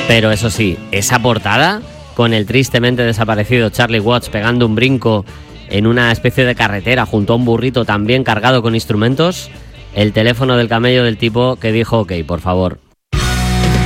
Pero eso sí, esa portada con el tristemente desaparecido Charlie Watts pegando un brinco en una especie de carretera junto a un burrito también cargado con instrumentos, el teléfono del camello del tipo que dijo: ok, por favor,